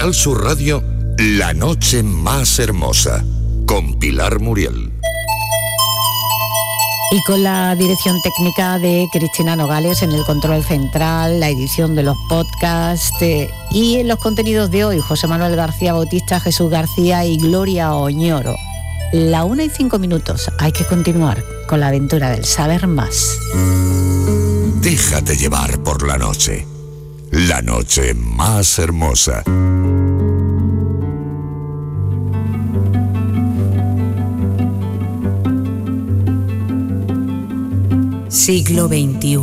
Canal Sur Radio, La Noche Más Hermosa, con Pilar Muriel. Y con la dirección técnica de Cristina Nogales en el control central, la edición de los podcasts y en los contenidos de hoy, José Manuel García Bautista, Jesús García y Gloria Oñoro. 1:05. Hay que continuar con la aventura del saber más. Déjate llevar por la noche. La noche más hermosa. Siglo XXI.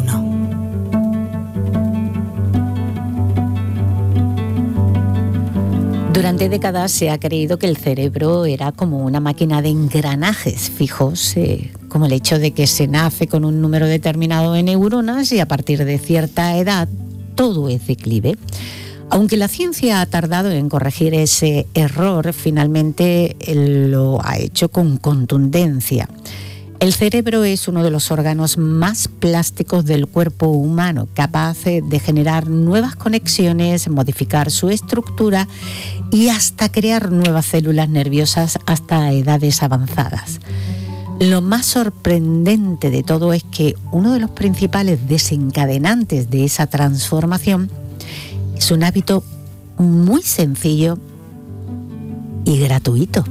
Durante décadas se ha creído que el cerebro era como una máquina de engranajes fijos, como el hecho de que se nace con un número determinado de neuronas y a partir de cierta edad todo es declive. Aunque la ciencia ha tardado en corregir ese error, finalmente lo ha hecho con contundencia. El cerebro es uno de los órganos más plásticos del cuerpo humano, capaz de generar nuevas conexiones, modificar su estructura y hasta crear nuevas células nerviosas hasta edades avanzadas. Lo más sorprendente de todo es que uno de los principales desencadenantes de esa transformación es un hábito muy sencillo y gratuito.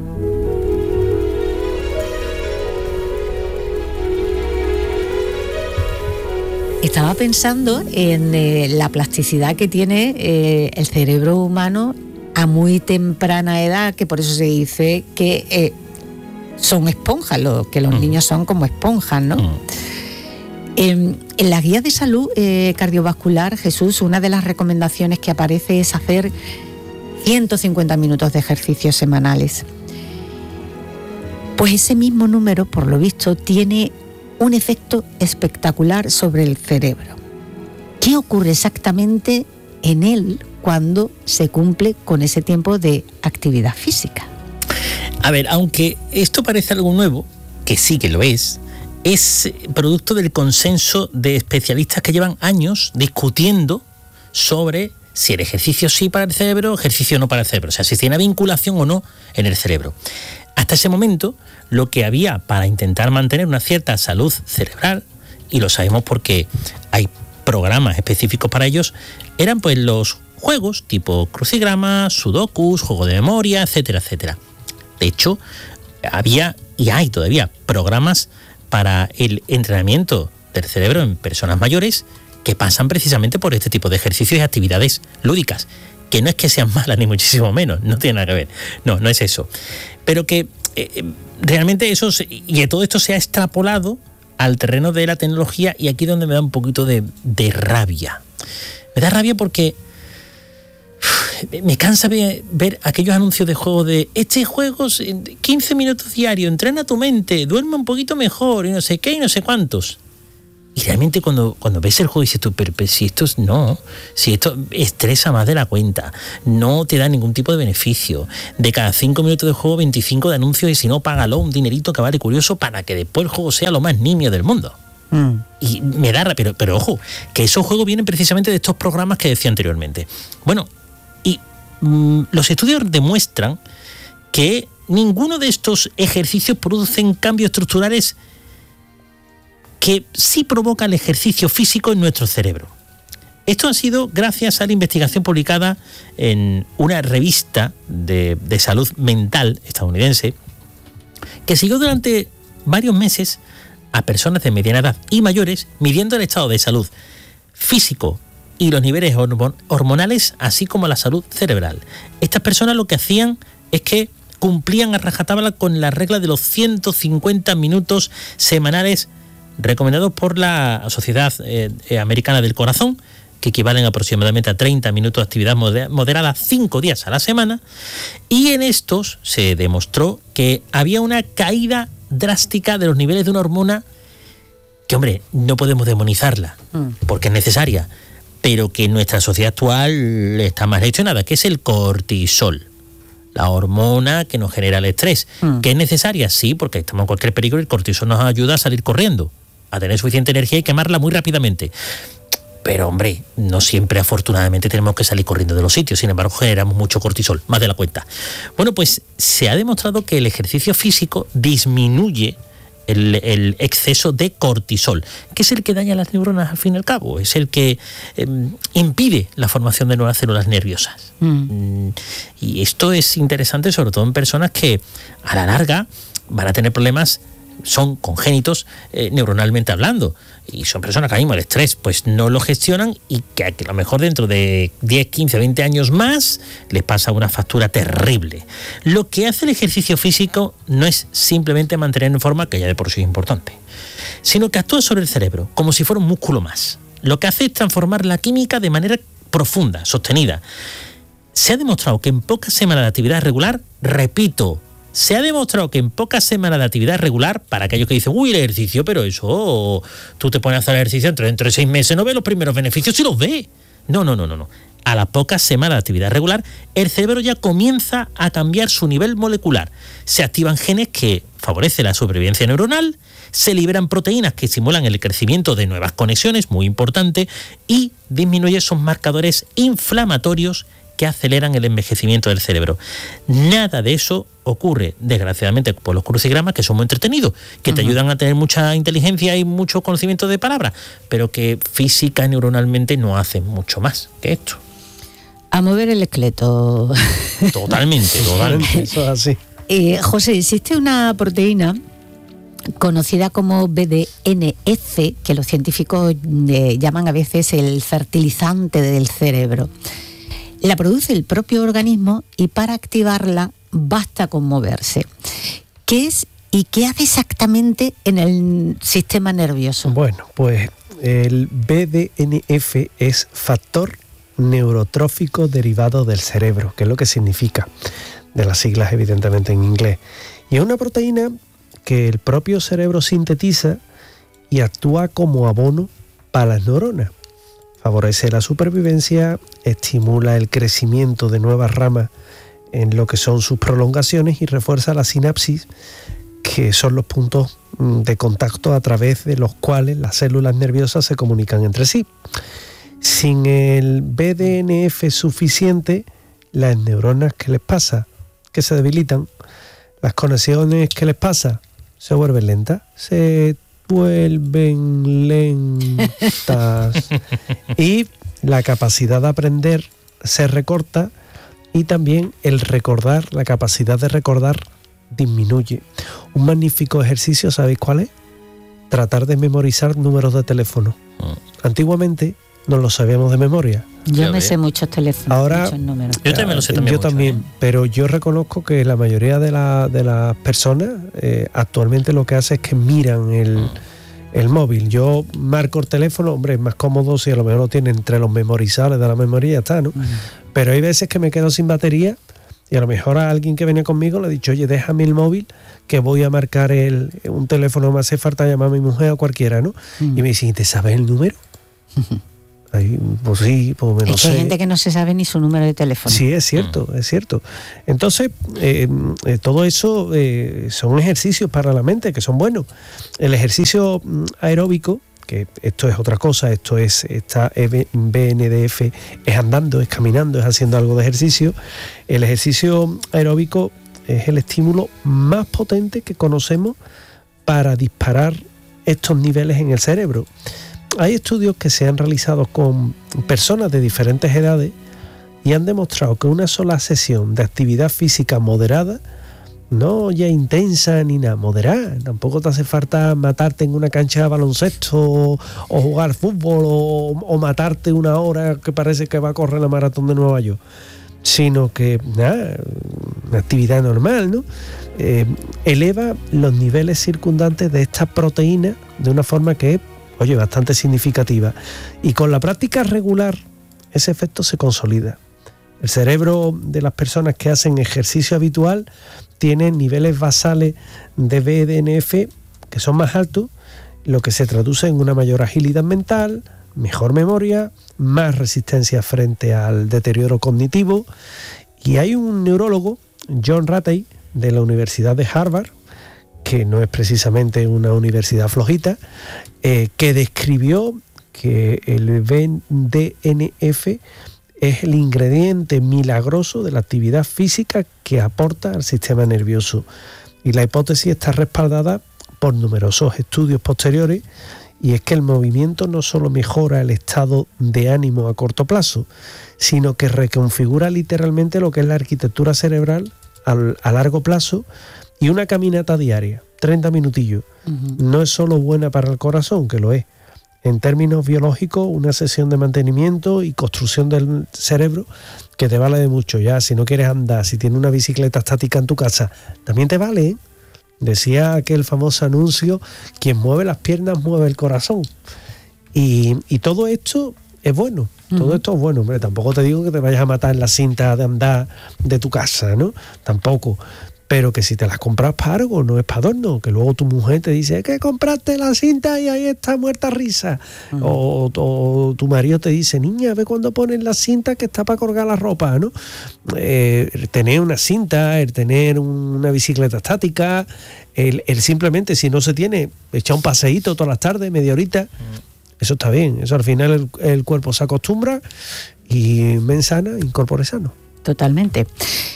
Estaba pensando en la plasticidad que tiene el cerebro humano a muy temprana edad, que por eso se dice que son esponjas, que los niños son como esponjas, ¿no? En la guía de salud cardiovascular, Jesús, una de las recomendaciones que aparece es hacer 150 minutos de ejercicios semanales. Pues ese mismo número, por lo visto, tiene un efecto espectacular sobre el cerebro. ¿Qué ocurre exactamente en él cuando se cumple con ese tiempo de actividad física? A ver, aunque esto parece algo nuevo, que sí que lo es producto del consenso de especialistas que llevan años discutiendo sobre si el ejercicio sí para el cerebro, ejercicio no para el cerebro, o sea, si tiene una vinculación o no en el cerebro. Hasta ese momento, lo que había para intentar mantener una cierta salud cerebral, y lo sabemos porque hay programas específicos para ellos, eran pues los juegos tipo crucigramas, sudokus, juego de memoria, etcétera, etcétera. De hecho, había y hay todavía programas para el entrenamiento del cerebro en personas mayores que pasan precisamente por este tipo de ejercicios y actividades lúdicas, que no es que sean malas ni muchísimo menos, no tiene nada que ver, no es eso, pero que realmente eso, y todo esto se ha extrapolado al terreno de la tecnología, y aquí es donde me da un poquito de rabia. Me da rabia porque me cansa ver aquellos anuncios de juegos de este juego, 15 minutos diarios, entrena tu mente, duerme un poquito mejor, y no sé qué, y no sé cuántos. Y realmente cuando ves el juego dices tú, pero si esto estresa más de la cuenta, no te da ningún tipo de beneficio. De cada 5 minutos de juego, 25 de anuncios, y si no, págalo un dinerito que vale curioso para que después el juego sea lo más nimio del mundo. Y me da rabia, pero ojo, que esos juegos vienen precisamente de estos programas que decía anteriormente. Bueno, y los estudios demuestran que ninguno de estos ejercicios producen cambios estructurales que sí provoca el ejercicio físico en nuestro cerebro. Esto ha sido gracias a la investigación publicada en una revista de salud mental estadounidense, que siguió durante varios meses a personas de mediana edad y mayores, midiendo el estado de salud físico y los niveles hormonales, así como la salud cerebral. Estas personas lo que hacían es que cumplían a rajatabla con la regla de los 150 minutos semanales recomendados por la Sociedad Americana del Corazón, que equivalen aproximadamente a 30 minutos de actividad moderada 5 días a la semana, y en estos se demostró que había una caída drástica de los niveles de una hormona que, hombre, no podemos demonizarla, porque es necesaria, pero que en nuestra sociedad actual está mal gestionada, que es el cortisol. La hormona que nos genera el estrés, que es necesaria, sí, porque estamos en cualquier peligro y el cortisol nos ayuda a salir corriendo, a tener suficiente energía y quemarla muy rápidamente. Pero hombre, no siempre afortunadamente tenemos que salir corriendo de los sitios, sin embargo generamos mucho cortisol, más de la cuenta. Bueno, pues se ha demostrado que el ejercicio físico disminuye el exceso de cortisol, que es el que daña las neuronas al fin y al cabo, es el que impide la formación de nuevas células nerviosas. Y esto es interesante sobre todo en personas que a la larga van a tener problemas, son congénitos neuronalmente hablando, y son personas que ahora mismo el estrés pues no lo gestionan y que a lo mejor dentro de 10, 15, 20 años más les pasa una factura terrible. Lo que hace el ejercicio físico no es simplemente mantener en forma, que ya de por sí es importante, sino que actúa sobre el cerebro como si fuera un músculo más. Lo que hace es transformar la química de manera profunda, sostenida. Se ha demostrado que en pocas semanas de actividad regular, repito, se ha demostrado que en pocas semanas de actividad regular, para aquellos que dicen, uy, el ejercicio, pero eso, tú te pones a hacer ejercicio dentro de 6 meses, no ves los primeros beneficios y los ves. No. A las pocas semanas de actividad regular, el cerebro ya comienza a cambiar su nivel molecular. Se activan genes que favorecen la supervivencia neuronal, se liberan proteínas que estimulan el crecimiento de nuevas conexiones, muy importante, y disminuye esos marcadores inflamatorios que aceleran el envejecimiento del cerebro. Nada de eso ocurre, desgraciadamente, por los crucigramas, que son muy entretenidos, que te ayudan a tener mucha inteligencia y mucho conocimiento de palabras, pero que física y neuronalmente no hacen mucho más que esto. A mover el esqueleto. Totalmente. Eso es así. José, existe una proteína conocida como BDNF, que los científicos llaman a veces el fertilizante del cerebro. La produce el propio organismo y para activarla basta con moverse. ¿Qué es y qué hace exactamente en el sistema nervioso? Bueno, pues el BDNF es factor neurotrófico derivado del cerebro, que es lo que significa, de las siglas evidentemente en inglés. Y es una proteína que el propio cerebro sintetiza y actúa como abono para las neuronas. Favorece la supervivencia, estimula el crecimiento de nuevas ramas en lo que son sus prolongaciones y refuerza la sinapsis, que son los puntos de contacto a través de los cuales las células nerviosas se comunican entre sí. Sin el BDNF suficiente, las neuronas, ¿qué les pasa? Que se debilitan. Las conexiones, ¿qué les pasa? Se vuelven lentas, se vuelven lentas y la capacidad de aprender se recorta y también el recordar, la capacidad de recordar disminuye. Un magnífico ejercicio, ¿sabéis cuál es? Tratar de memorizar números de teléfono. Antiguamente no lo sabíamos de memoria. Yo me sé muchos teléfonos, ahora, muchos números. Yo también lo sé también. Yo mucho, también, pero yo reconozco que la mayoría de las personas actualmente lo que hace es que miran el móvil. Yo marco el teléfono, hombre, es más cómodo si a lo mejor lo tiene entre los memorizables de la memoria y ya está, ¿no? Pero hay veces que me quedo sin batería y a lo mejor a alguien que venía conmigo le he dicho, oye, déjame el móvil que voy a marcar un teléfono, me hace falta llamar a mi mujer o cualquiera, ¿no? Y me dice, ¿te sabes el número? Ahí, pues sí, pues me lo sé. Hay gente que no se sabe ni su número de teléfono. Sí, es cierto, es cierto. Entonces, todo eso son ejercicios para la mente que son buenos. El ejercicio aeróbico, que esto es otra cosa, esta BNDF es andando, es caminando, es haciendo algo de ejercicio. El ejercicio aeróbico es el estímulo más potente que conocemos para disparar estos niveles en el cerebro. Hay estudios que se han realizado con personas de diferentes edades y han demostrado que una sola sesión de actividad física moderada, no ya intensa ni nada, moderada, tampoco te hace falta matarte en una cancha de baloncesto o jugar fútbol o matarte una hora que parece que va a correr la maratón de Nueva York, sino que nada, una actividad normal, ¿no? Eleva los niveles circundantes de esta proteína de una forma que es, oye, bastante significativa. Y con la práctica regular, ese efecto se consolida. El cerebro de las personas que hacen ejercicio habitual tiene niveles basales de BDNF que son más altos, lo que se traduce en una mayor agilidad mental, mejor memoria, más resistencia frente al deterioro cognitivo. Y hay un neurólogo, John Ratey, de la Universidad de Harvard, que no es precisamente una universidad flojita, que describió que el BDNF es el ingrediente milagroso de la actividad física que aporta al sistema nervioso. Y la hipótesis está respaldada por numerosos estudios posteriores, y es que el movimiento no solo mejora el estado de ánimo a corto plazo, sino que reconfigura literalmente lo que es la arquitectura cerebral a largo plazo, y una caminata diaria, 30 minutillos, no es solo buena para el corazón, que lo es. En términos biológicos, una sesión de mantenimiento y construcción del cerebro que te vale de mucho. Ya, si no quieres andar, si tienes una bicicleta estática en tu casa, también te vale, ¿eh? Decía aquel famoso anuncio, quien mueve las piernas mueve el corazón. Y todo esto es bueno, todo esto es bueno. Hombre, tampoco te digo que te vayas a matar en la cinta de andar de tu casa, ¿no? Tampoco. Pero que si te las compras para algo, no es para adorno, que luego tu mujer te dice que compraste la cinta y ahí está muerta risa. O tu marido te dice, niña, ve cuando pones la cinta que está para colgar la ropa, ¿no? El tener una cinta, el tener una bicicleta estática, el simplemente, si no se tiene, echar un paseíto todas las tardes, media horita, eso está bien. Eso al final el cuerpo se acostumbra y men sana, incorpore sano. Totalmente.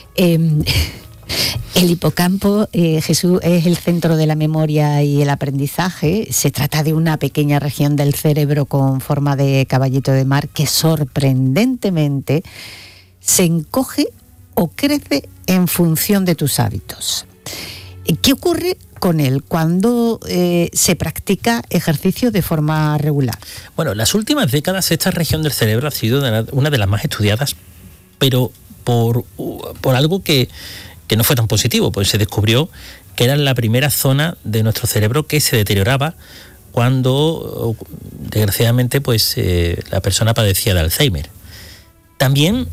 El hipocampo, Jesús, es el centro de la memoria y el aprendizaje. Se trata de una pequeña región del cerebro con forma de caballito de mar que sorprendentemente se encoge o crece en función de tus hábitos. ¿Qué ocurre con él cuando se practica ejercicio de forma regular? Bueno, en las últimas décadas esta región del cerebro ha sido una de las más estudiadas, pero por algo que no fue tan positivo, pues se descubrió que era la primera zona de nuestro cerebro que se deterioraba cuando, desgraciadamente, pues la persona padecía de Alzheimer. También,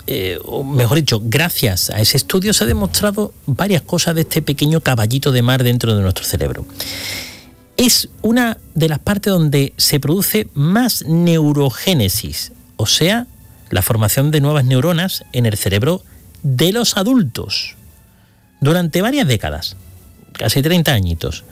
o mejor dicho, gracias a ese estudio se ha demostrado varias cosas de este pequeño caballito de mar dentro de nuestro cerebro. Es una de las partes donde se produce más neurogénesis, o sea, la formación de nuevas neuronas en el cerebro de los adultos. Durante varias décadas, casi 30 añitos,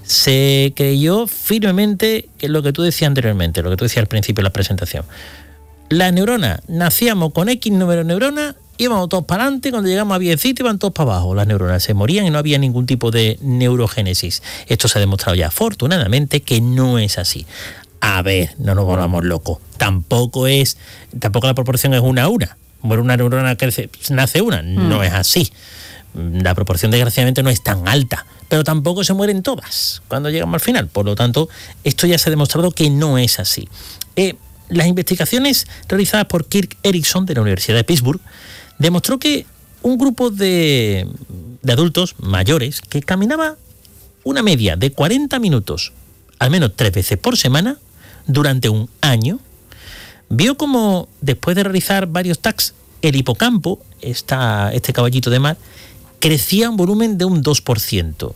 se creyó firmemente que lo que tú decías anteriormente, lo que tú decías al principio de la presentación. Las neuronas, nacíamos con X número de neuronas, íbamos todos para adelante, cuando llegamos a viejecito iban todos para abajo. Las neuronas se morían y no había ningún tipo de neurogénesis. Esto se ha demostrado ya afortunadamente que no es así. A ver, no nos volvamos locos. Tampoco la proporción es 1 a 1. Muere una neurona, nace una. No es así. La proporción desgraciadamente no es tan alta, pero tampoco se mueren todas cuando llegamos al final. Por lo tanto, esto ya se ha demostrado que no es así. Las investigaciones realizadas por Kirk Erickson de la Universidad de Pittsburgh demostró que un grupo de adultos mayores que caminaba una media de 40 minutos al menos 3 veces por semana durante un año, vio como después de realizar varios TACs, el hipocampo, este caballito de mar, crecía un volumen de un 2%.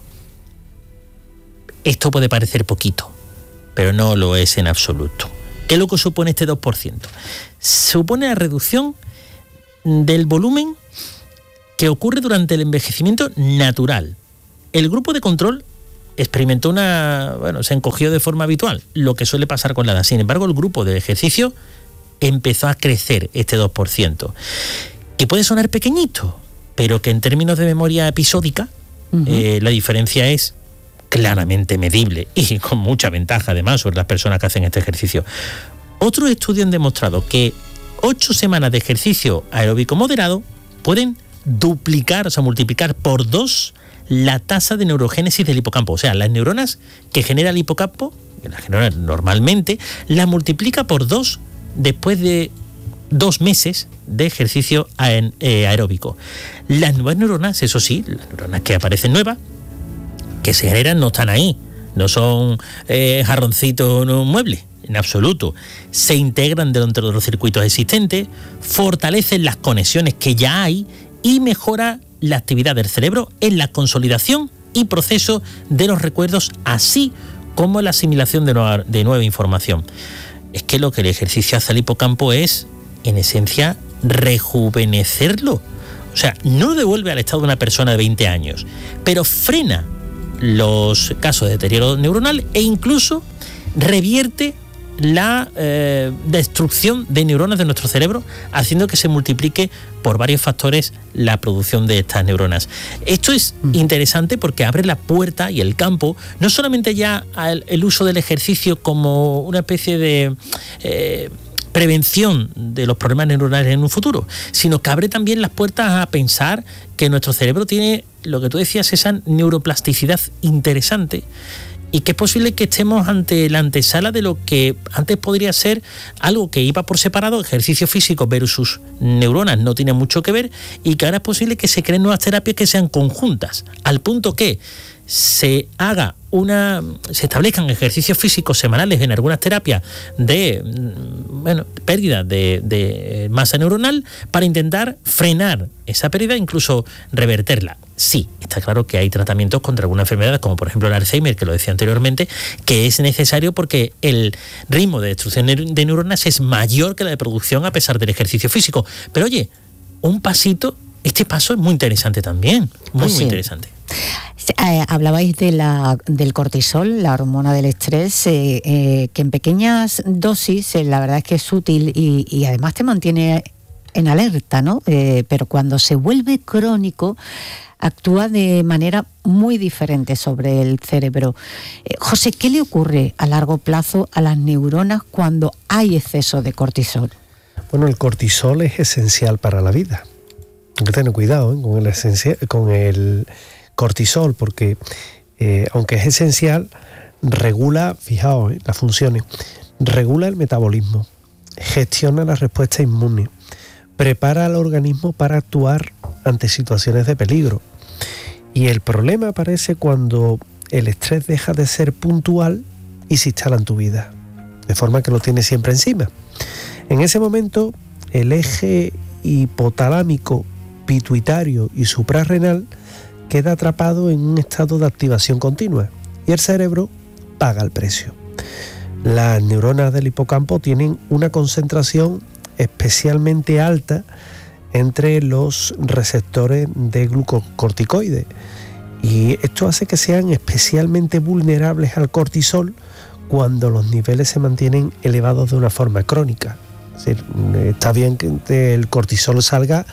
Esto puede parecer poquito, pero no lo es en absoluto. ¿Qué es lo que supone este 2%? Supone la reducción del volumen que ocurre durante el envejecimiento natural. El grupo de control experimentó se encogió de forma habitual, lo que suele pasar con la edad. Sin embargo, el grupo de ejercicio empezó a crecer este 2%, que puede sonar pequeñito, pero que en términos de memoria episódica, la diferencia es claramente medible y con mucha ventaja además sobre las personas que hacen este ejercicio. Otros estudios han demostrado que 8 semanas de ejercicio aeróbico moderado pueden duplicar, o sea, multiplicar por 2 la tasa de neurogénesis del hipocampo. O sea, las neuronas que genera el hipocampo, que las genera normalmente, las multiplica por 2 después de 2 meses de ejercicio aeróbico. Las nuevas neuronas, eso sí, las neuronas que aparecen nuevas, que se generan, no están ahí, no son jarroncitos en un mueble, en absoluto. Se integran dentro de los circuitos existentes, fortalecen las conexiones que ya hay y mejora la actividad del cerebro en la consolidación y proceso de los recuerdos, así como la asimilación de nueva información. Es que lo que el ejercicio hace al hipocampo es, en esencia, rejuvenecerlo. O sea, no lo devuelve al estado de una persona de 20 años, pero frena los casos de deterioro neuronal e incluso revierte la destrucción de neuronas de nuestro cerebro, haciendo que se multiplique por varios factores la producción de estas neuronas. Esto es interesante porque abre la puerta y el campo, no solamente ya al el uso del ejercicio como una especie de prevención de los problemas neuronales en un futuro, sino que abre también las puertas a pensar que nuestro cerebro tiene, lo que tú decías, esa neuroplasticidad interesante, y que es posible que estemos ante la antesala de lo que antes podría ser algo que iba por separado, ejercicio físico versus neuronas no tiene mucho que ver, y que ahora es posible que se creen nuevas terapias que sean conjuntas, al punto que se establezcan ejercicios físicos semanales en algunas terapias de pérdida de masa neuronal para intentar frenar esa pérdida, incluso reverterla. Sí, está claro que hay tratamientos contra alguna enfermedad, como por ejemplo el Alzheimer, que lo decía anteriormente, que es necesario porque el ritmo de destrucción de neuronas es mayor que la de producción a pesar del ejercicio físico. Pero oye, un pasito, este paso es muy interesante también, muy interesante. Hablabais del cortisol, la hormona del estrés, que en pequeñas dosis la verdad es que es útil y además te mantiene en alerta, ¿no? Pero cuando se vuelve crónico actúa de manera muy diferente sobre el cerebro. José, ¿qué le ocurre a largo plazo a las neuronas cuando hay exceso de cortisol? Bueno, el cortisol es esencial para la vida. Hay que tener cuidado con el cortisol, porque aunque es esencial, regula, fijaos, las funciones, regula el metabolismo, gestiona la respuesta inmune, prepara al organismo para actuar ante situaciones de peligro. Y el problema aparece cuando el estrés deja de ser puntual y se instala en tu vida, de forma que lo tienes siempre encima. En ese momento, el eje hipotalámico, pituitario y suprarrenal queda atrapado en un estado de activación continua y el cerebro paga el precio. Las neuronas del hipocampo tienen una concentración especialmente alta entre los receptores de glucocorticoides, y esto hace que sean especialmente vulnerables al cortisol cuando los niveles se mantienen elevados de una forma crónica. Es decir, está bien que el cortisol salga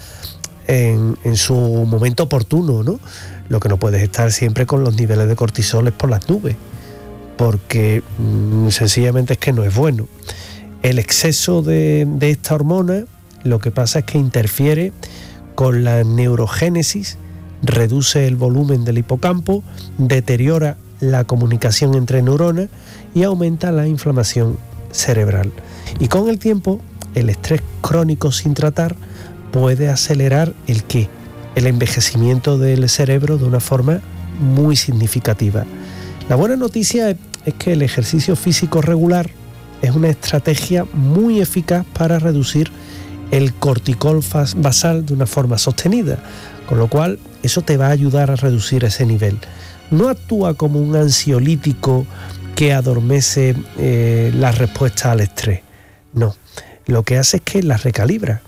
en su momento oportuno, ¿no? Lo que no puedes estar siempre con los niveles de cortisol por las nubes, porque sencillamente es que no es bueno. El exceso de esta hormona lo que pasa es que interfiere con la neurogénesis, reduce el volumen del hipocampo, deteriora la comunicación entre neuronas y aumenta la inflamación cerebral. Y con el tiempo, el estrés crónico sin tratar puede acelerar el envejecimiento del cerebro de una forma muy significativa. La buena noticia es que el ejercicio físico regular es una estrategia muy eficaz para reducir el corticol basal de una forma sostenida, con lo cual eso te va a ayudar a reducir ese nivel. No actúa como un ansiolítico que adormece la respuesta al estrés, no. Lo que hace es que la recalibra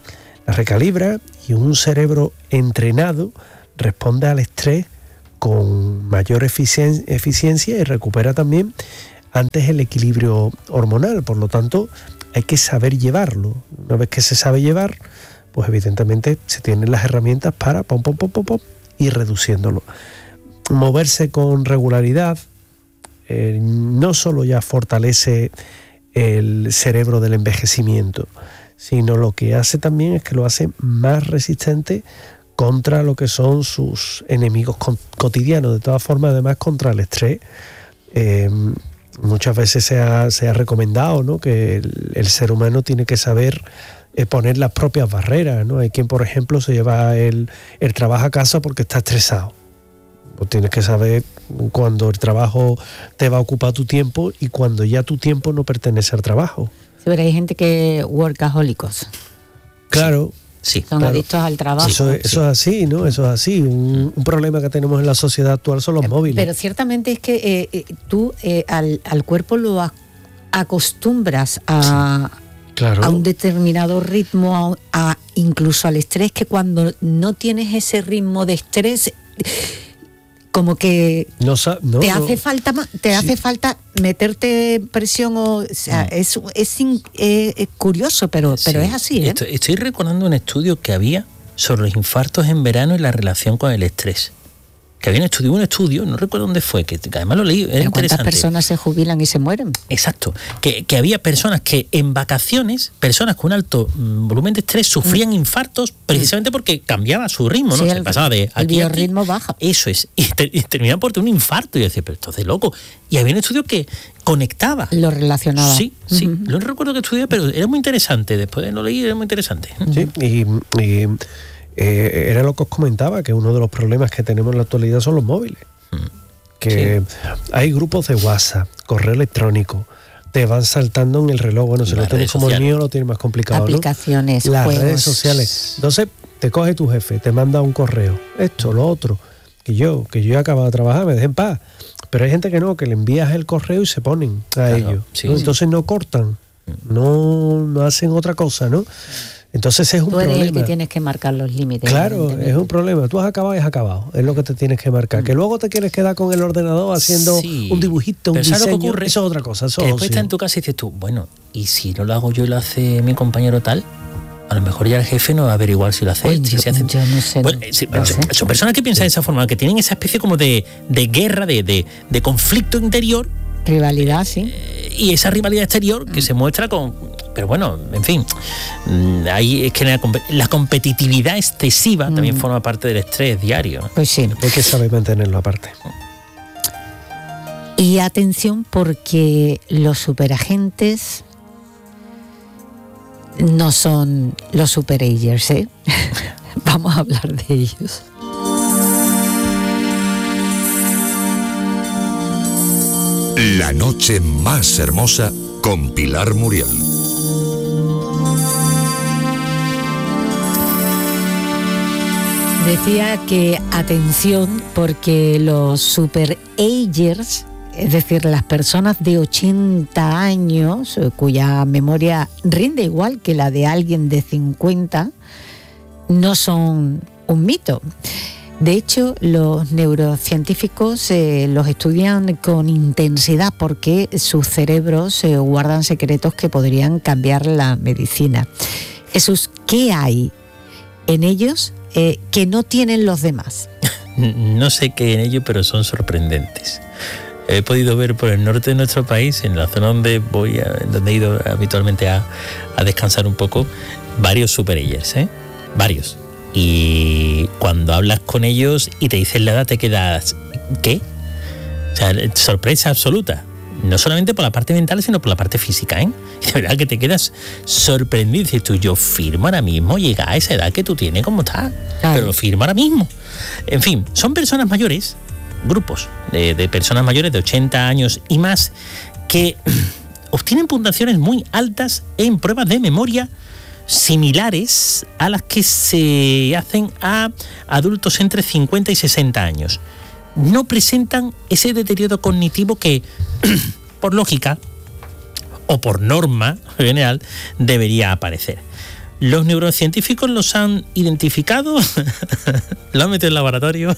y un cerebro entrenado responde al estrés con mayor eficiencia y recupera también antes el equilibrio hormonal. Por lo tanto, hay que saber llevarlo. Una vez que se sabe llevar, pues evidentemente se tienen las herramientas para ir reduciéndolo. Moverse con regularidad no solo ya fortalece el cerebro del envejecimiento, sino lo que hace también es que lo hace más resistente contra lo que son sus enemigos cotidianos. De todas formas, además, contra el estrés, muchas veces se ha recomendado, ¿no?, que el ser humano tiene que saber poner las propias barreras, ¿no? Hay quien, por ejemplo, se lleva el trabajo a casa porque está estresado. Pues tienes que saber cuando el trabajo te va a ocupar tu tiempo y cuando ya tu tiempo no pertenece al trabajo. Sí, pero hay gente que workahólicos. Claro. Sí, son adictos al trabajo. Eso es así, ¿no? Eso es así. Un problema que tenemos en la sociedad actual son los móviles. Pero ciertamente es que tú al cuerpo lo acostumbras a un determinado ritmo, incluso al estrés, que cuando no tienes ese ritmo de estrés, como que hace falta meterte presión, o sea, es curioso, pero es así, ¿eh? Estoy recordando un estudio que había sobre los infartos en verano y la relación con el estrés. Que había un estudio, no recuerdo dónde fue, que además lo leí, era interesante. ¿Cuántas personas se jubilan y se mueren? Exacto, que había personas que en vacaciones, personas con un alto volumen de estrés, sufrían infartos precisamente porque cambiaba su ritmo, ¿no? Sí, se pasaba de el biorritmo baja. Eso es, y terminaban por tener un infarto. Y yo decía, pero esto es de loco. Y había un estudio que conectaba. Lo relacionaba. Sí, no recuerdo qué estudio, pero era muy interesante. Después lo leí, era muy interesante. Sí, y era lo que os comentaba, que uno de los problemas que tenemos en la actualidad son los móviles. Que hay grupos de WhatsApp, correo electrónico, te van saltando en el reloj. Bueno, si lo tienes como el mío, lo tienes más complicado, aplicaciones, ¿no? Las juegos. redes sociales. Entonces, te coge tu jefe, te manda un correo, esto, lo otro, que yo he acabado de trabajar, me dejen en paz. Pero hay gente que no, que le envías el correo y se ponen a ello, ¿no? Entonces no cortan, no hacen otra cosa, ¿no? Entonces es un problema. Tú eres el que tienes que marcar los límites. Claro, es un problema. Tú has acabado y has acabado. Es lo que te tienes que marcar. Que luego te quieres quedar con el ordenador haciendo un dibujito, un diseño. Lo que ocurre, eso es otra cosa. Eso que después estás en tu casa y dices tú, bueno, ¿y si no lo hago yo y lo hace mi compañero tal? A lo mejor ya el jefe no va a averiguar si lo hace. Yo no sé. Bueno, son personas que piensan de esa forma, que tienen esa especie como de guerra, de conflicto interior. Rivalidad, sí. Y esa rivalidad exterior que se muestra con... Pero bueno, en fin, ahí es que la competitividad excesiva también forma parte del estrés diario. Pues sí. Hay que saber mantenerlo aparte. Y atención, porque los superagentes no son los superagers, ¿eh? Vamos a hablar de ellos. La noche más hermosa con Pilar Muriel. Decía que atención, porque los superagers, es decir, las personas de 80 años, cuya memoria rinde igual que la de alguien de 50, no son un mito. De hecho, los neurocientíficos los estudian con intensidad porque sus cerebros guardan secretos que podrían cambiar la medicina. Jesús, ¿qué hay en ellos que no tienen los demás? No sé qué hay en ellos, pero son sorprendentes. He podido ver por el norte de nuestro país, en la zona donde donde he ido habitualmente a descansar un poco, varios superagers, varios. Y cuando hablas con ellos y te dicen la edad, te quedas, ¿qué? O sea, sorpresa absoluta. No solamente por la parte mental, sino por la parte física, ¿eh? Y de verdad que te quedas sorprendido. Dices tú, yo firmo ahora mismo, llega a esa edad que tú tienes, ¿cómo está? Claro. Pero lo firmo ahora mismo. En fin, son personas mayores, grupos de personas mayores de 80 años y más, que obtienen puntuaciones muy altas en pruebas de memoria similares a las que se hacen a adultos entre 50 y 60 años. No presentan ese deterioro cognitivo que, por lógica o por norma general, debería aparecer. Los neurocientíficos los han identificado, lo han metido en el laboratorio,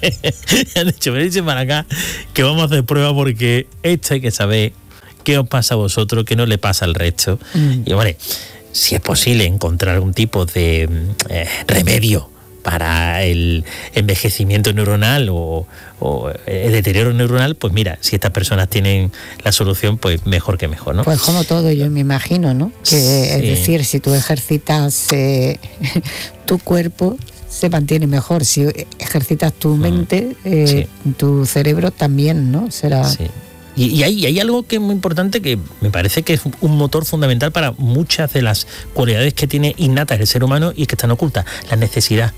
han dicho, venid para acá, que vamos a hacer prueba porque esto hay que saber qué os pasa a vosotros, qué no le pasa al resto. Y vale, si es posible encontrar algún tipo de remedio para el envejecimiento neuronal o el deterioro neuronal, pues mira, si estas personas tienen la solución, pues mejor que mejor, ¿no? Pues como todo, yo me imagino, ¿no? Que sí. Es decir, si tú ejercitas tu cuerpo, se mantiene mejor. Si ejercitas tu mente, tu cerebro también, ¿no? Será... Sí. Y hay algo que es muy importante, que me parece que es un motor fundamental para muchas de las cualidades que tiene innatas el ser humano y que están ocultas: la necesidad.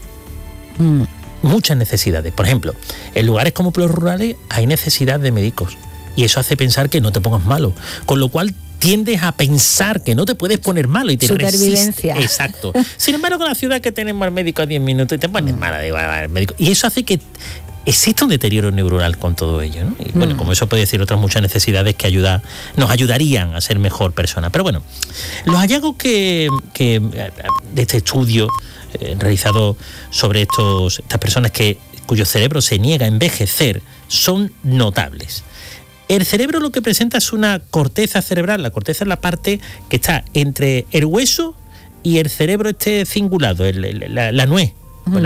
Muchas necesidades. Por ejemplo, en lugares como pueblos rurales hay necesidad de médicos y eso hace pensar que no te pongas malo, con lo cual tiendes a pensar que no te puedes poner malo y te supervivencia. Exacto. Sin embargo, con la ciudad que tenemos al médico a 10 minutos y te pones mala al médico, y eso hace que existe un deterioro neuronal con todo ello, ¿no? Y bueno, como eso puede decir otras muchas necesidades que nos ayudarían a ser mejor persona. Pero bueno, los hallazgos que de este estudio realizado sobre estas personas que cuyo cerebro se niega a envejecer son notables. El cerebro lo que presenta es una corteza cerebral. La corteza es la parte que está entre el hueso y el cerebro cingulado, la nuez. Pues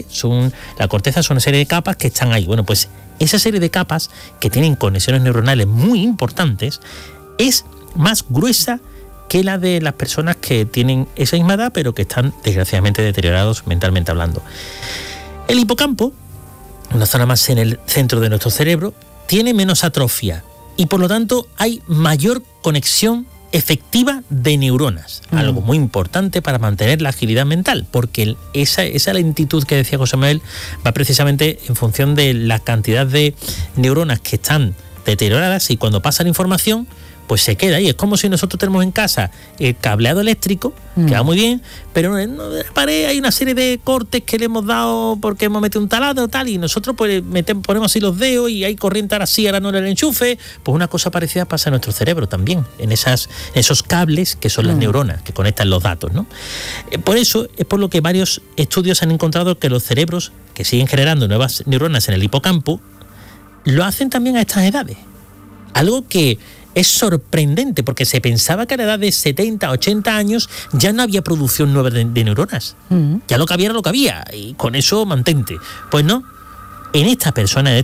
la corteza son una serie de capas que están ahí. Bueno, pues esa serie de capas que tienen conexiones neuronales muy importantes es más gruesa que la de las personas que tienen esa misma edad, pero que están desgraciadamente deteriorados mentalmente hablando. El hipocampo, una zona más en el centro de nuestro cerebro, tiene menos atrofia y por lo tanto hay mayor conexión efectiva de neuronas, algo muy importante para mantener la agilidad mental, porque esa lentitud que decía José Manuel va precisamente en función de la cantidad de neuronas que están deterioradas, y cuando pasa la información pues se queda ahí. Es como si nosotros tenemos en casa el cableado eléctrico, que va muy bien, pero en la pared hay una serie de cortes que le hemos dado porque hemos metido un taladro tal, y nosotros pues ponemos así los dedos y hay corriente ahora sí, ahora no el enchufe. Pues una cosa parecida pasa en nuestro cerebro también, en esos cables que son las neuronas que conectan los datos, ¿no? Por eso es por lo que varios estudios han encontrado que los cerebros que siguen generando nuevas neuronas en el hipocampo lo hacen también a estas edades. Algo que es sorprendente, porque se pensaba que a la edad de 70, 80 años ya no había producción nueva de neuronas. Ya lo que había era lo que había, y con eso mantente. Pues no, en estas personas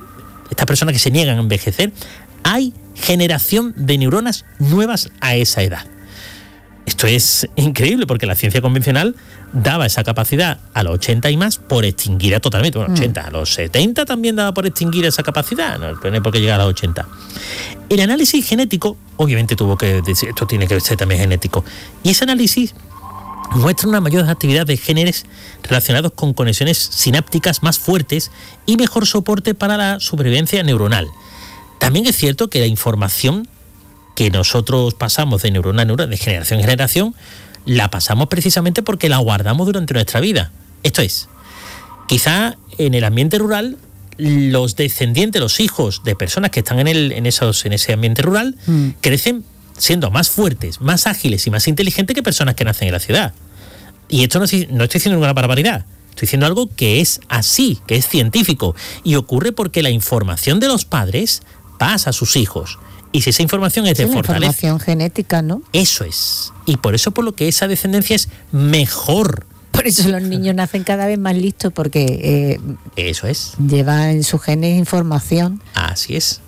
que se niegan a envejecer, hay generación de neuronas nuevas a esa edad. Esto es increíble, porque la ciencia convencional daba esa capacidad a los 80 y más por extinguida totalmente. Bueno, 80, a los 70 también daba por extinguir esa capacidad, no hay por qué llegar a los 80. El análisis genético, obviamente tuvo que decir, esto tiene que ser también genético, y ese análisis muestra una mayor actividad de genes relacionados con conexiones sinápticas más fuertes y mejor soporte para la supervivencia neuronal. También es cierto que la información que nosotros pasamos de neurona a neurona, de generación en generación, la pasamos precisamente porque la guardamos durante nuestra vida. Esto es, quizá en el ambiente rural, los descendientes, los hijos de personas que están en ese ambiente rural, crecen siendo más fuertes, más ágiles y más inteligentes que personas que nacen en la ciudad. Y esto no estoy diciendo ninguna barbaridad, estoy diciendo algo que es así, que es científico, y ocurre porque la información de los padres pasa a sus hijos. Y si esa información es de fortaleza, información genética, ¿no? Eso es. Y por eso, por lo que esa descendencia es mejor. Por eso los niños nacen cada vez más listos, porque eso es. Lleva en sus genes información. Así es.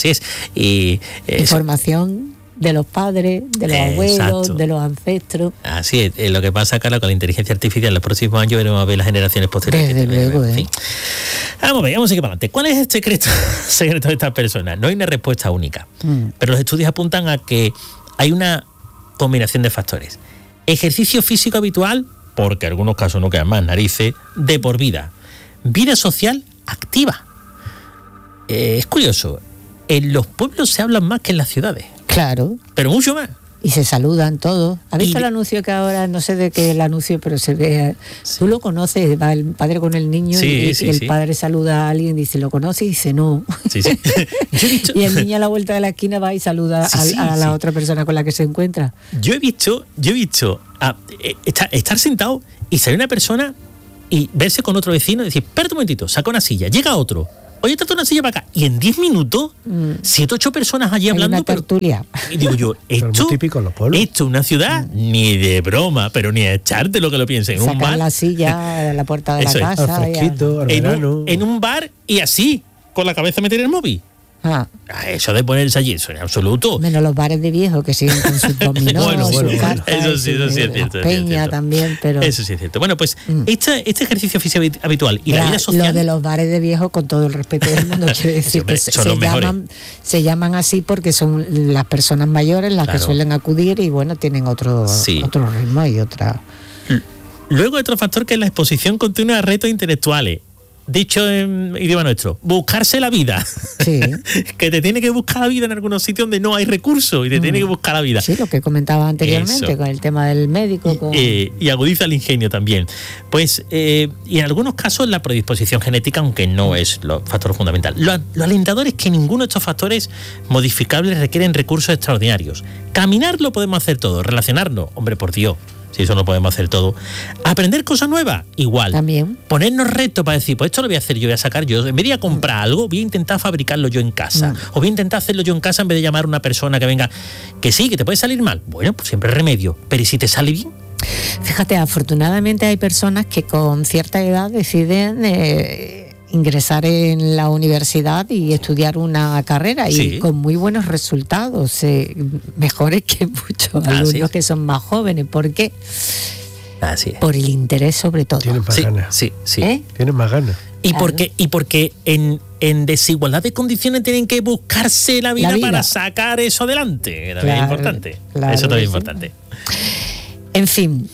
Y información de los padres, de los abuelos, de los ancestros. Así es. Lo que pasa, Carla, con la inteligencia artificial en los próximos años veremos a ver las generaciones posteriores. Desde luego, en fin. Vamos a seguir para adelante. ¿Cuál es el secreto de estas personas? No hay una respuesta única, pero los estudios apuntan a que hay una combinación de factores. Ejercicio físico habitual, porque en algunos casos no quedan más narices, de por vida. Vida social activa. Es curioso, en los pueblos se hablan más que en las ciudades. Claro. Pero mucho más. Y se saludan todos. ¿Has visto el anuncio que ahora, no sé de qué es el anuncio, pero se ve? Sí. Tú lo conoces, va el padre con el niño y el padre saluda a alguien, dice, ¿lo conoces? Y dice, no. Sí. Y el niño a la vuelta de la esquina va y saluda a la otra persona con la que se encuentra. Yo he visto estar sentado y salir una persona y verse con otro vecino y decir, espérate un momentito, saca una silla, llega otro. Oye, trata una silla para acá. Y en 10 minutos, 7 o 8 personas allí hablando. Una tertulia. Y digo yo, esto es una ciudad ni de broma, pero ni a echarte lo que lo piensen. Sacar un bar, la silla a la puerta de la casa. En un bar y así, con la cabeza meter el móvil. Eso de ponerse allí, eso en absoluto. Menos los bares de viejos que siguen con sus dominós, sus cartas, eso sí es cierto. Peña también, pero... Eso sí es cierto. Bueno, pues este ejercicio físico habitual y la vida social... Lo de los bares de viejos, con todo el respeto del mundo, quiero decir que se llaman así porque son las personas mayores las que suelen acudir y bueno, tienen otro ritmo y otra... Luego otro factor que es la exposición continua a retos intelectuales. Dicho en idioma nuestro, buscarse la vida. Sí. Que te tiene que buscar la vida en algunos sitios donde no hay recursos y te tiene que buscar la vida. Sí, lo que comentaba anteriormente con el tema del médico. Y agudiza el ingenio también. Pues, y en algunos casos la predisposición genética, aunque no es el factor fundamental. Lo alentador es que ninguno de estos factores modificables requieren recursos extraordinarios. Caminar lo podemos hacer todo, relacionarnos, hombre, por Dios. Si eso lo podemos hacer todo. Aprender cosas nuevas, igual. También. Ponernos retos para decir, pues esto lo voy a hacer yo, voy a sacar yo. En vez de ir a comprar algo, voy a intentar fabricarlo yo en casa. O voy a intentar hacerlo yo en casa en vez de llamar a una persona que venga. Que sí, que te puede salir mal. Bueno, pues siempre remedio. Pero ¿y si te sale bien? Fíjate, afortunadamente hay personas que con cierta edad deciden ingresar en la universidad y estudiar una carrera y con muy buenos resultados, mejores que muchos alumnos que son más jóvenes. ¿Por qué? Así es. Por el interés sobre todo. Tienes más ganas. Sí. Tienes más ganas. Y porque en desigualdad de condiciones tienen que buscarse la vida para sacar eso adelante. También es importante. Eso también es importante. En fin,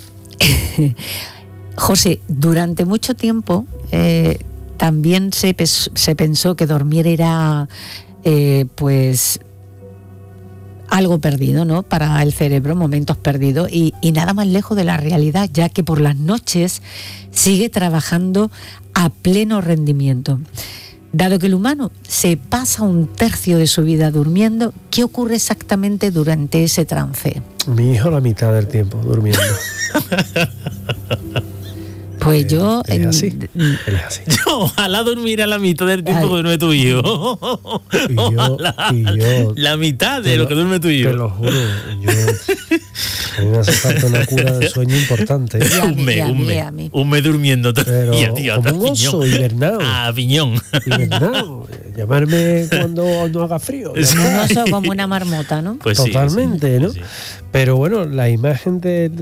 José, durante mucho tiempo también se pensó que dormir era pues algo perdido, ¿no? Para el cerebro, momentos perdidos, y nada más lejos de la realidad, ya que por las noches sigue trabajando a pleno rendimiento. Dado que el humano se pasa un tercio de su vida durmiendo, ¿qué ocurre exactamente durante ese trance? Mi hijo la mitad del tiempo durmiendo. Pues yo... Él es así. Yo ojalá dormir a la mitad del tiempo que duerme tu hijo. Y yo la mitad de lo que duerme tu hijo. Te lo juro. A mí me hace falta una cura de sueño importante. Un mes durmiendo. Pero como un oso hibernado. Piñón. Hibernado. Llamarme cuando no haga frío. Un oso como una marmota, ¿no? Pues totalmente, ¿no? Sí. Pero bueno, la imagen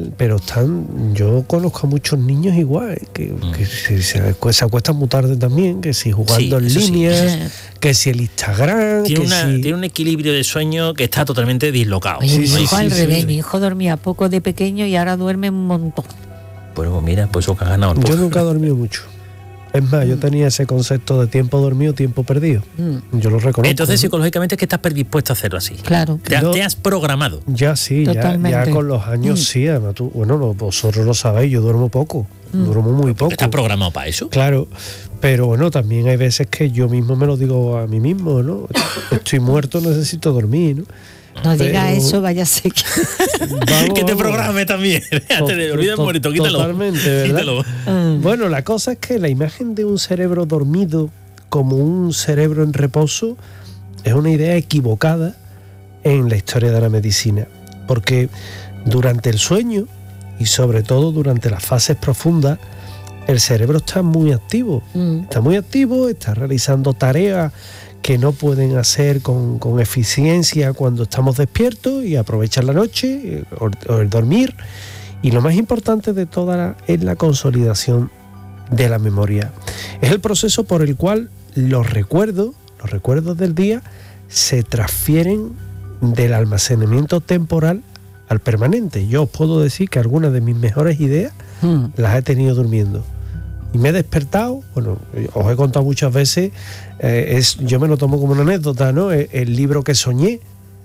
yo conozco a muchos niños igual, que se acuestan muy tarde también, que si jugando en línea, que si el Instagram... Tiene un equilibrio de sueño que está totalmente dislocado. Oye, mi hijo al revés, mi hijo dormía poco de pequeño y ahora duerme un montón. Pues mira, pues eso que has ganado. Yo nunca he dormido mucho. Es más, yo tenía ese concepto de tiempo dormido, tiempo perdido. Yo lo reconozco. Entonces, psicológicamente es que estás predispuesto a hacerlo así. Claro. Te has programado. Ya sí, ya con los años sí. Además, vosotros lo sabéis, yo duermo poco. Duermo muy poco. ¿Estás programado para eso? Claro. Pero bueno, también hay veces que yo mismo me lo digo a mí mismo, ¿no? Estoy muerto, necesito dormir, ¿no? No diga eso, váyase que... que te programe también. Te olvides muerto, quítalo. Totalmente, ¿verdad? Quítalo. Bueno, la cosa es que la imagen de un cerebro dormido como un cerebro en reposo es una idea equivocada en la historia de la medicina. Porque durante el sueño y sobre todo durante las fases profundas, el cerebro está muy activo. Está muy activo, está realizando tareas que no pueden hacer con eficiencia cuando estamos despiertos y aprovechar la noche o el dormir. Y lo más importante de toda es la consolidación de la memoria. Es el proceso por el cual los recuerdos del día se transfieren del almacenamiento temporal al permanente. Yo os puedo decir que algunas de mis mejores ideas las he tenido durmiendo. Y me he despertado, bueno, os he contado muchas veces, yo me lo tomo como una anécdota, ¿no? El libro que soñé,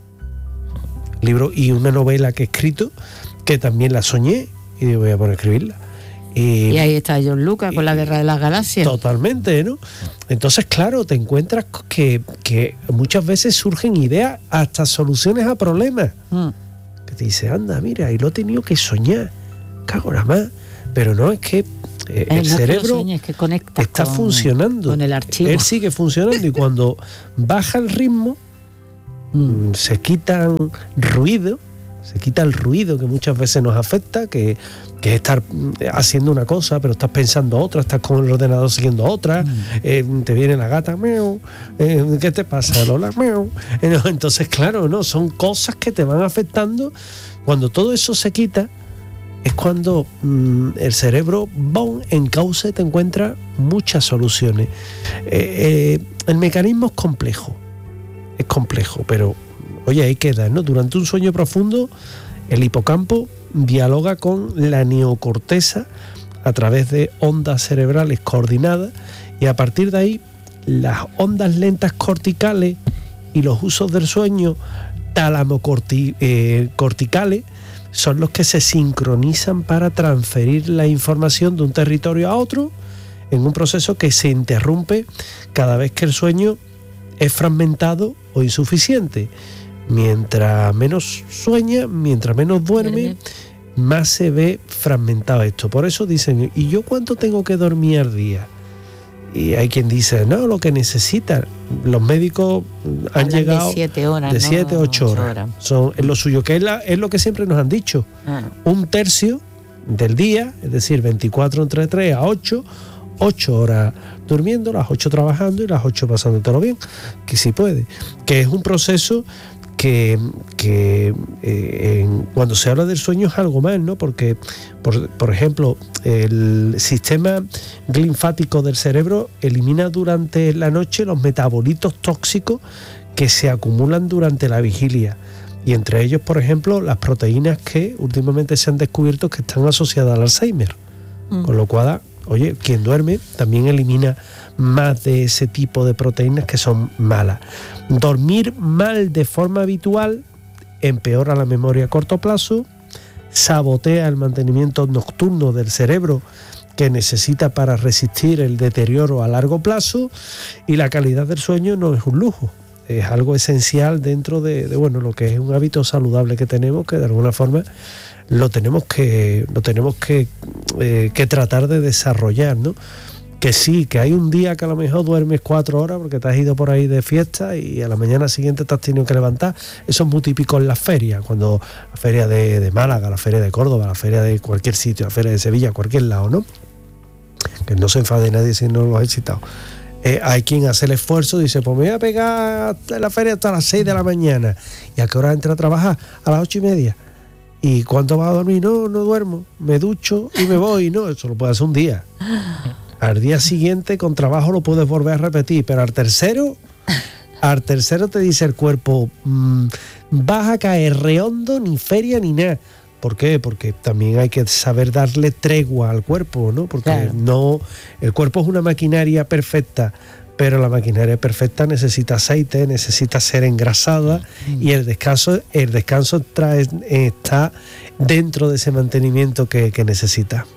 libro y una novela que he escrito, que también la soñé, y digo, voy a poner a escribirla. Y ahí está John Lucas con la Guerra de las Galaxias. Totalmente, ¿no? Entonces, claro, te encuentras que muchas veces surgen ideas, hasta soluciones a problemas. Que te dice, anda, mira, y lo he tenido que soñar, cago en la más. Pero no, es que el cerebro está funcionando con el archivo. Él sigue funcionando y cuando baja el ritmo se quita el ruido que muchas veces nos afecta, que es estar haciendo una cosa pero estás pensando otra, estás con el ordenador siguiendo otra, te viene la gata, miau, ¿qué te pasa, Lola? Miau. Entonces claro, no son cosas que te van afectando. Cuando todo eso se quita es cuando el cerebro encauce, te encuentra muchas soluciones. El mecanismo es complejo, pero oye, ahí queda, ¿no? Durante un sueño profundo, el hipocampo dialoga con la neocorteza a través de ondas cerebrales coordinadas y a partir de ahí las ondas lentas corticales y los usos del sueño talamocorticales son los que se sincronizan para transferir la información de un territorio a otro en un proceso que se interrumpe cada vez que el sueño es fragmentado o insuficiente. Mientras menos sueña, mientras menos duerme, más se ve fragmentado esto. Por eso dicen, ¿y yo cuánto tengo que dormir al día? Y hay quien dice, no, lo que necesitan. Los médicos han llegado de 7 horas, de ¿no? 7 a 8 horas. Es lo suyo, que es lo que siempre nos han dicho. Un tercio del día, es decir, 24 entre 3 a 8 horas durmiendo, las 8 trabajando y las 8 pasándotelo bien, que sí puede. Que es un proceso que cuando se habla del sueño es algo más, ¿no? Porque, por ejemplo, el sistema linfático del cerebro elimina durante la noche los metabolitos tóxicos que se acumulan durante la vigilia. Y entre ellos, por ejemplo, las proteínas que últimamente se han descubierto que están asociadas al Alzheimer. Con lo cual, oye, quien duerme también elimina más de ese tipo de proteínas que son malas. Dormir mal de forma habitual empeora la memoria a corto plazo, sabotea el mantenimiento nocturno del cerebro que necesita para resistir el deterioro a largo plazo, y la calidad del sueño no es un lujo, es algo esencial dentro de lo que es un hábito saludable que tenemos, que de alguna forma lo tenemos que tratar de desarrollar, ¿no? Que sí, que hay un día que a lo mejor duermes 4 horas porque te has ido por ahí de fiesta y a la mañana siguiente te has tenido que levantar. Eso es muy típico en las ferias, cuando la feria de Málaga, la feria de Córdoba, la feria de cualquier sitio, la feria de Sevilla, cualquier lado, ¿no? Que no se enfade nadie si no lo has citado. Hay quien hace el esfuerzo y dice, pues me voy a pegar en la feria hasta las 6 de la mañana. ¿Y a qué hora entra a trabajar? A las 8:30. ¿Y cuánto vas a dormir? No duermo, me ducho y me voy. No, eso lo puedes hacer un día. Al día siguiente con trabajo lo puedes volver a repetir, pero al tercero te dice el cuerpo, vas a caer rehondo, ni feria ni nada. ¿Por qué? Porque también hay que saber darle tregua al cuerpo, ¿no? Porque claro, el cuerpo es una maquinaria perfecta, pero la maquinaria perfecta necesita aceite, necesita ser engrasada, y el descanso está dentro de ese mantenimiento que necesita.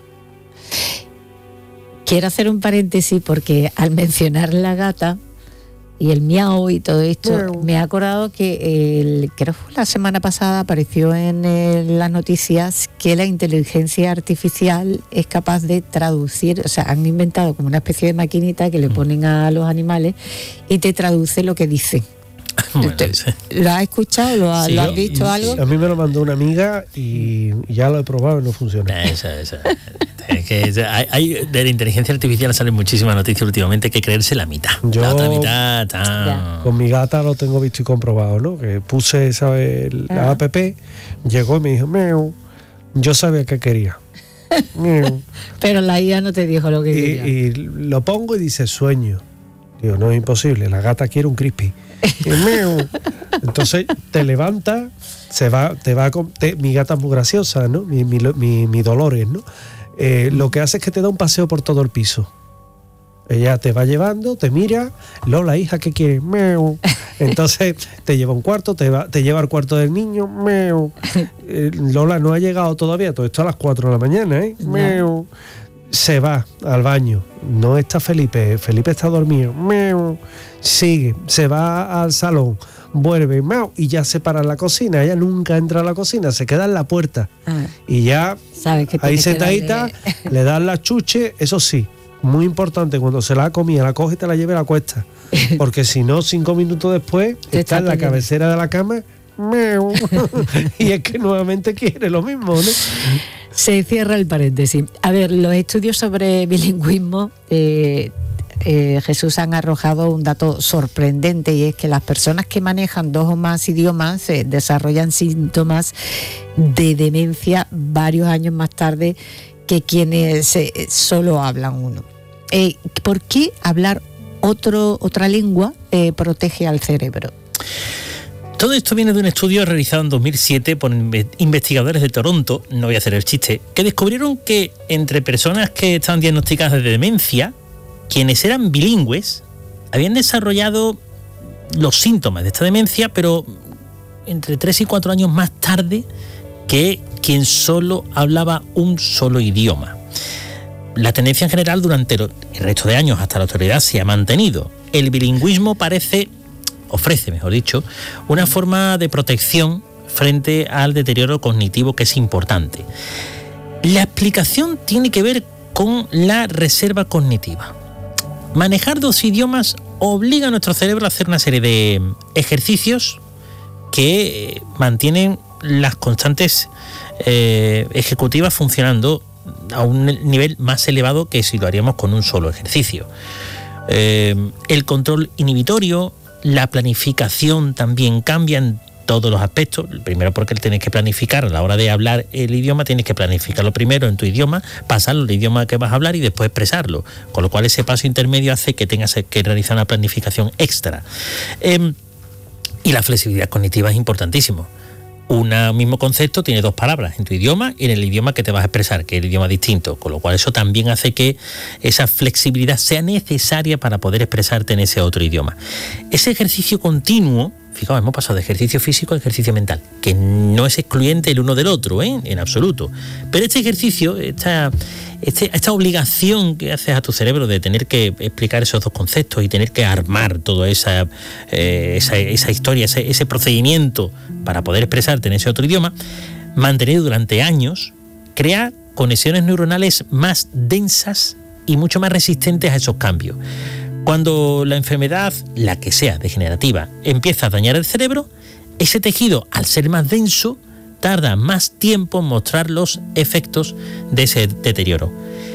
Quiero hacer un paréntesis porque al mencionar la gata y el miau y todo esto, me he acordado que creo que la semana pasada apareció en las noticias que la inteligencia artificial es capaz de traducir, o sea, han inventado como una especie de maquinita que le ponen a los animales y te traduce lo que dicen. Bueno, ¿lo has escuchado? ¿Lo has visto algo? A mí me lo mandó una amiga y ya lo he probado y no funciona. Esa. Es que hay, de la inteligencia artificial salen muchísimas noticias últimamente, hay que creerse la mitad. La otra mitad con mi gata lo tengo visto y comprobado, ¿no? Que puse, ¿sabes? La app, llegó y me dijo, miau. Yo sabía que quería. Pero la IA no te dijo lo que quería. Y lo pongo y dice sueño. Digo, no es imposible, la gata quiere un crispy. Entonces te levanta, mi gata es muy graciosa, ¿no? Mi Dolores, ¿no? Lo que hace es que te da un paseo por todo el piso. Ella te va llevando, te mira, Lola, hija, ¿qué quieres? Entonces te lleva a un cuarto, te lleva al cuarto del niño, Lola no ha llegado todavía, todo esto a las 4 de la mañana, ¿eh? Se va al baño, no está Felipe está dormido, sigue, se va al salón, vuelve, y ya se para en la cocina. Ella nunca entra a la cocina, se queda en la puerta y ya ahí sentadita, le das la chuche. Eso sí, muy importante, cuando se la ha comido, la coge y te la lleva y la cuesta, porque si no, 5 minutos después está en la cabecera de la cama y es que nuevamente quiere lo mismo, ¿no? Se cierra el paréntesis. A ver, los estudios sobre bilingüismo, Jesús, han arrojado un dato sorprendente, y es que las personas que manejan 2 o más idiomas desarrollan síntomas de demencia varios años más tarde que quienes solo hablan uno. ¿Por qué hablar otra lengua protege al cerebro? Todo esto viene de un estudio realizado en 2007 por investigadores de Toronto, no voy a hacer el chiste, que descubrieron que entre personas que estaban diagnosticadas de demencia, quienes eran bilingües habían desarrollado los síntomas de esta demencia, pero entre 3 y 4 años más tarde que quien solo hablaba un solo idioma. La tendencia en general durante el resto de años hasta la actualidad se ha mantenido. El bilingüismo ofrece, una forma de protección frente al deterioro cognitivo, que es importante. La explicación tiene que ver con la reserva cognitiva. Manejar 2 idiomas obliga a nuestro cerebro a hacer una serie de ejercicios que mantienen las constantes ejecutivas funcionando a un nivel más elevado que si lo haríamos con un solo ejercicio. El control inhibitorio, la planificación también cambian todos los aspectos. Primero, porque tienes que planificar a la hora de hablar el idioma, tienes que planificarlo primero en tu idioma, pasarlo al idioma que vas a hablar y después expresarlo, con lo cual ese paso intermedio hace que tengas que realizar una planificación extra. Y la flexibilidad cognitiva es importantísimo. Un mismo concepto tiene 2 palabras en tu idioma y en el idioma que te vas a expresar, que es el idioma distinto, con lo cual eso también hace que esa flexibilidad sea necesaria para poder expresarte en ese otro idioma. Ese ejercicio continuo, fijaos, hemos pasado de ejercicio físico a ejercicio mental, que no es excluyente el uno del otro, en absoluto. Pero este ejercicio, esta obligación que haces a tu cerebro de tener que explicar esos 2 conceptos y tener que armar toda esa historia, ese procedimiento para poder expresarte en ese otro idioma, mantenido durante años, crea conexiones neuronales más densas y mucho más resistentes a esos cambios. Cuando la enfermedad, la que sea degenerativa, empieza a dañar el cerebro, ese tejido, al ser más denso, tarda más tiempo en mostrar los efectos de ese deterioro.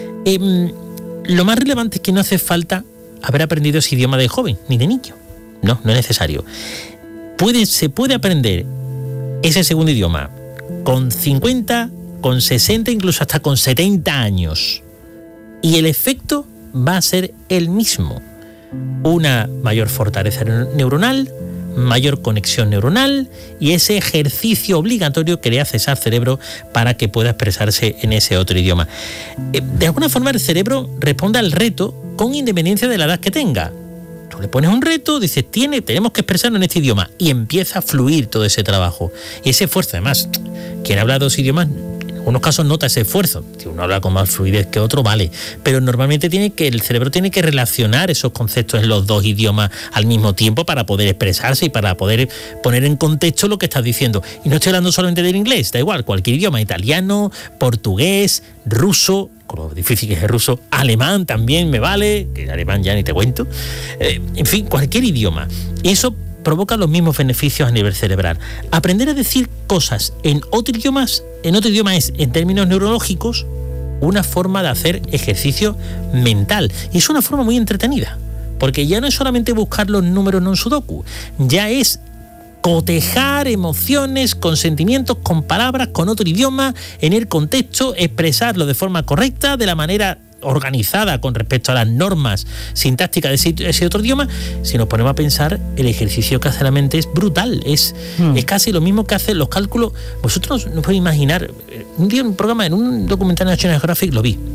Lo más relevante es que no hace falta haber aprendido ese idioma de joven ni de niño. No es necesario. Se puede aprender ese segundo idioma con 50, con 60, incluso hasta con 70 años. Y el efecto va a ser el mismo. Una mayor fortaleza neuronal, mayor conexión neuronal y ese ejercicio obligatorio que le haces al cerebro para que pueda expresarse en ese otro idioma. De alguna forma el cerebro responde al reto con independencia de la edad que tenga. Tú le pones un reto, dices, tenemos que expresarlo en este idioma y empieza a fluir todo ese trabajo. Y ese esfuerzo, además, quien habla 2 idiomas, en algunos casos nota ese esfuerzo. Si uno habla con más fluidez que otro, vale. Pero normalmente el cerebro tiene que relacionar esos conceptos en los 2 idiomas al mismo tiempo para poder expresarse y para poder poner en contexto lo que estás diciendo. Y no estoy hablando solamente del inglés, da igual, cualquier idioma, italiano, portugués, ruso, con lo difícil que es el ruso, alemán también me vale, que el alemán ya ni te cuento, en fin, cualquier idioma. Y eso provoca los mismos beneficios a nivel cerebral. Aprender a decir cosas en otro idioma es, en términos neurológicos, una forma de hacer ejercicio mental. Y es una forma muy entretenida, porque ya no es solamente buscar los números en un sudoku, ya es cotejar emociones con sentimientos, con palabras, con otro idioma, en el contexto, expresarlo de forma correcta, de la manera organizada con respecto a las normas sintácticas de ese otro idioma. Si nos ponemos a pensar, el ejercicio que hace la mente es brutal, es casi lo mismo que hacen los cálculos. Vosotros no podéis imaginar, un día en un programa, en un documental de National Geographic lo vi.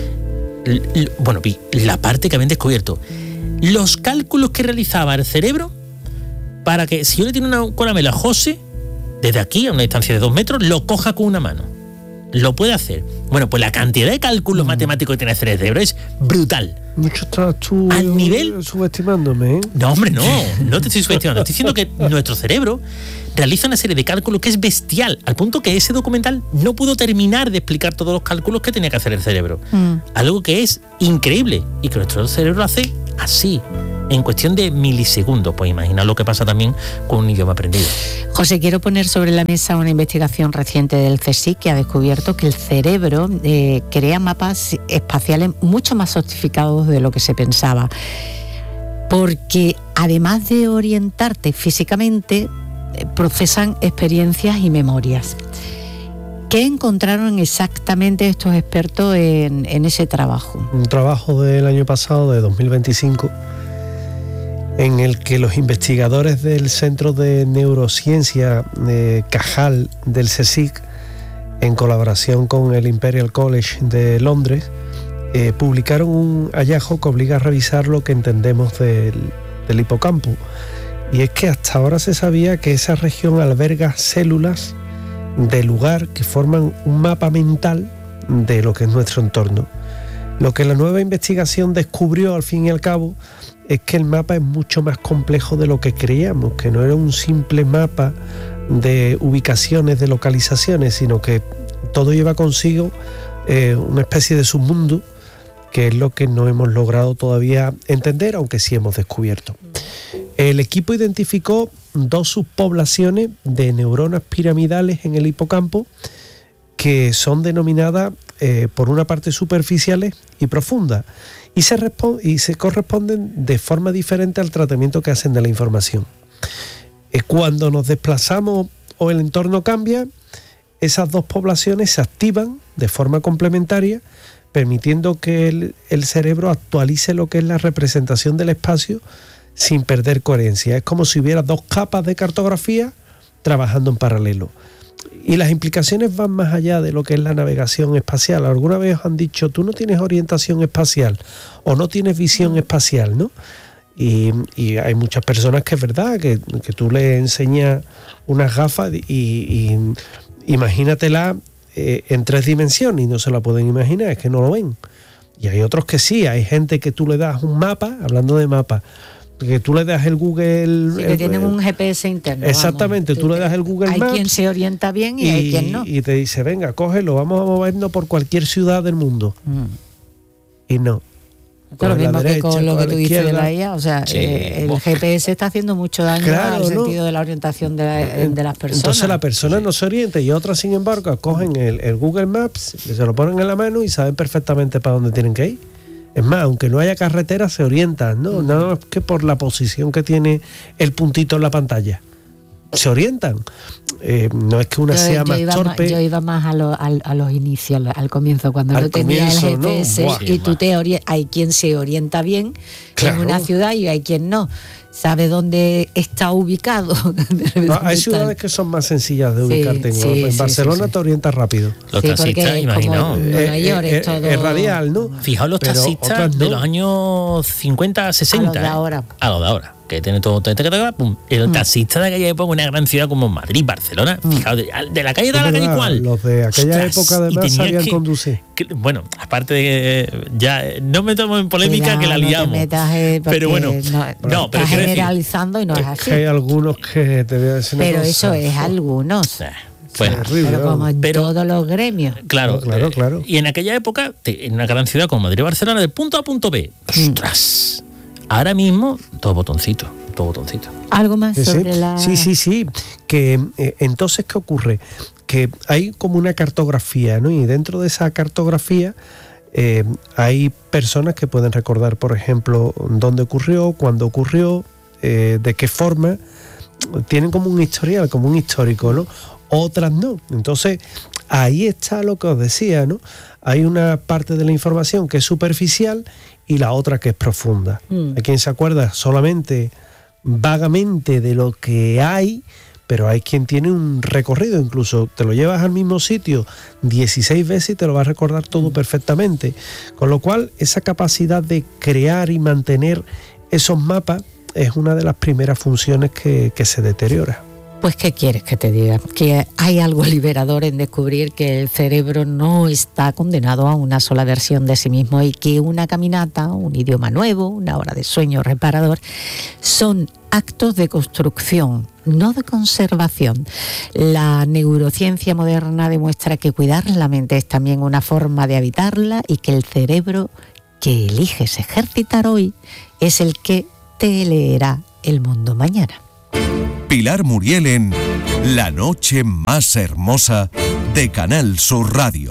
Vi la parte que habían descubierto. Los cálculos que realizaba el cerebro para que, si yo le tiro una caramelo a José, desde aquí a una distancia de 2 metros, lo coja con una mano. Lo puede hacer. Bueno, pues la cantidad de cálculos matemáticos que tiene el cerebro es brutal. Mucho estás tú al nivel subestimándome, ¿eh? No, hombre, no te estoy subestimando. Estoy diciendo que nuestro cerebro realiza una serie de cálculos que es bestial, al punto que ese documental no pudo terminar de explicar todos los cálculos que tenía que hacer el cerebro. Algo que es increíble y que nuestro cerebro hace así, en cuestión de milisegundos. Pues imagina lo que pasa también con un idioma aprendido. José, quiero poner sobre la mesa una investigación reciente del CSIC que ha descubierto que el cerebro crea mapas espaciales mucho más sofisticados de lo que se pensaba. Porque además de orientarte físicamente, procesan experiencias y memorias. ¿Qué encontraron exactamente estos expertos en ese trabajo? Un trabajo del año pasado, de 2025, en el que los investigadores del Centro de Neurociencia Cajal del CSIC, en colaboración con el Imperial College de Londres, publicaron un hallazgo que obliga a revisar lo que entendemos del hipocampo. Y es que hasta ahora se sabía que esa región alberga células de lugar que forman un mapa mental de lo que es nuestro entorno. Lo que la nueva investigación descubrió al fin y al cabo es que el mapa es mucho más complejo de lo que creíamos, que no era un simple mapa de ubicaciones, de localizaciones, sino que todo lleva consigo una especie de submundo, que es lo que no hemos logrado todavía entender, aunque sí hemos descubierto. El equipo identificó 2 subpoblaciones de neuronas piramidales en el hipocampo que son denominadas por una parte superficiales y profundas, y se corresponden de forma diferente al tratamiento que hacen de la información. Cuando nos desplazamos o el entorno cambia, esas 2 poblaciones se activan de forma complementaria, permitiendo que el cerebro actualice lo que es la representación del espacio sin perder coherencia. Es como si hubiera 2 capas de cartografía trabajando en paralelo. Y las implicaciones van más allá de lo que es la navegación espacial. Alguna vez os han dicho, tú no tienes orientación espacial o no tienes visión espacial, ¿no? Y hay muchas personas que es verdad, que tú le enseñas unas gafas y imagínatela en 3 dimensiones y no se la pueden imaginar, es que no lo ven. Y hay otros que sí, hay gente que tú le das un mapa, hablando de mapa, que tú le das el Google... Sí, que tienen un GPS interno. Exactamente, tú le das el Google Maps. Hay quien se orienta bien y hay quien no. Y te dice, venga, cógelo, vamos a movernos por cualquier ciudad del mundo. Y no. Lo mismo que con lo que tú dices de la IA, o sea, sí, el GPS está haciendo mucho daño al sentido de la orientación de las personas. Entonces la persona no se orienta y otras, sin embargo, cogen el Google Maps, se lo ponen en la mano y saben perfectamente para dónde tienen que ir. Es más, aunque no haya carretera, se orientan, ¿no? Nada más que por la posición que tiene el puntito en la pantalla. Se orientan. No es que una sea más torpe. Yo iba más a los inicios, al comienzo, cuando no tenía el GPS, ¿no? Y tú hay quien se orienta bien, claro, en una ciudad y hay quien no. Sabe dónde está ubicado. Hay ciudades que son más sencillas de ubicarte. Sí, en Barcelona te orientas rápido. Los taxistas, imagino. Nueva York es todo... Es radial, ¿no? Fijaos los taxistas de los años 50, 60. A los de ahora. A los de ahora. Que tiene todo, el taxista de aquella época, una gran ciudad como Madrid, Barcelona, fijaos, de la calle a la calle igual. Los de aquella época además sabían conducir. Bueno, aparte de ya no me tomo en polémica, que la liamos. Pero bueno, no, pero está generalizando y no es así. Hay algunos que te voy a decir. Pero eso es algunos. Bueno, pero como en todos los gremios. Claro. Y en aquella época, en una gran ciudad como Madrid, Barcelona, de punto A a punto B. ¡Ostras! Ahora mismo, todo botoncito. ¿Algo más sobre la...? Sí. Que entonces, ¿qué ocurre? Que hay como una cartografía, ¿no? Y dentro de esa cartografía hay personas que pueden recordar, por ejemplo, dónde ocurrió, cuándo ocurrió, de qué forma. Tienen como un historial, como un histórico, ¿no? Otras no. Entonces, ahí está lo que os decía, ¿no? Hay una parte de la información que es superficial y la otra que es profunda. Hay quien se acuerda solamente vagamente de lo que hay, pero hay quien tiene un recorrido, incluso te lo llevas al mismo sitio 16 veces y te lo va a recordar todo perfectamente. Con lo cual, esa capacidad de crear y mantener esos mapas es una de las primeras funciones que se deteriora. Pues, ¿qué quieres que te diga? Que hay algo liberador en descubrir que el cerebro no está condenado a una sola versión de sí mismo y que una caminata, un idioma nuevo, una hora de sueño reparador, son actos de construcción, no de conservación. La neurociencia moderna demuestra que cuidar la mente es también una forma de habitarla y que el cerebro que eliges ejercitar hoy es el que te leerá el mundo mañana. Pilar Muriel en La Noche Más Hermosa de Canal Sur Radio.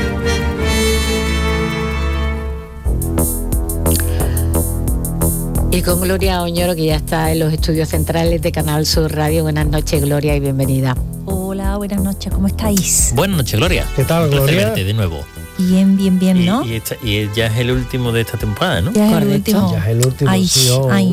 Y con Gloria Oñoro, que ya está en los estudios centrales de Canal Sur Radio. Buenas noches, Gloria, y bienvenida. Hola, buenas noches, ¿cómo estáis? Buenas noches, Gloria. ¿Qué tal, Gloria? Un placer verte de nuevo. Bien, ¿no? Y ya es el último de esta temporada, ¿no? Ya es el último. Ya es el último. Ay, sí,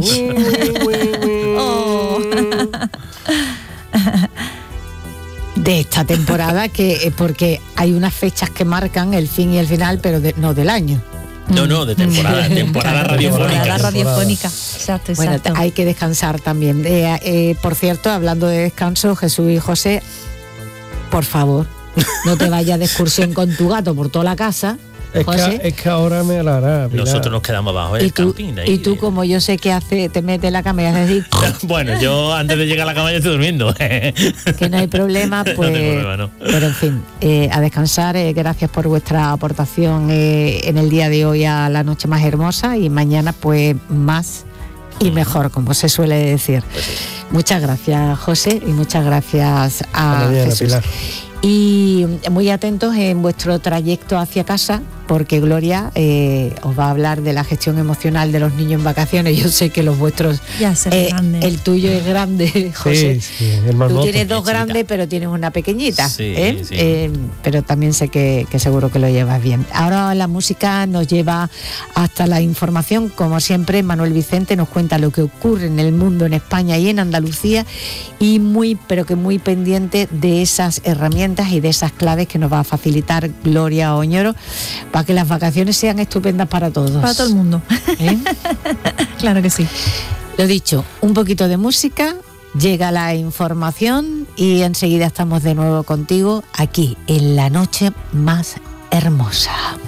De esta temporada, que porque hay unas fechas que marcan el fin y el final, pero no del año. No, de temporada radiofónica. Temporada radiofónica, exacto. Bueno, hay que descansar también. Por cierto, hablando de descanso, Jesús y José, por favor, no te vayas de excursión con tu gato por toda la casa, José. Es que ahora me alará. Nosotros nos quedamos abajo en el camping. Y tú, como yo sé que te metes en la cama y haces decir... Bueno, yo antes de llegar a la cama ya estoy durmiendo. Que no hay problema, pues... No hay problema, no. Pero en fin, a descansar. Gracias por vuestra aportación en el día de hoy a la noche más hermosa, y mañana pues más y mejor, como se suele decir. Pues sí. Muchas gracias, José, y muchas gracias a mañana, Jesús. Pilar. Y muy atentos en vuestro trayecto hacia casa, porque Gloria os va a hablar de la gestión emocional de los niños en vacaciones. Yo sé que los vuestros, Ya será grande. el tuyo es grande, José. Sí, el Tú marmoto. tienes dos Chiquita. grandes, pero tienes una pequeñita. Sí, sí. Pero también sé que seguro que lo llevas bien. Ahora la música nos lleva hasta la información. Como siempre, Manuel Vicente nos cuenta lo que ocurre en el mundo, en España y en Andalucía, y pero que muy pendiente de esas herramientas y de esas claves que nos va a facilitar Gloria Oñoro para que las vacaciones sean estupendas para todos. Para todo el mundo. ¿Eh? Claro que sí. Lo dicho, un poquito de música, llega la información y enseguida estamos de nuevo contigo aquí en La Noche Más Hermosa.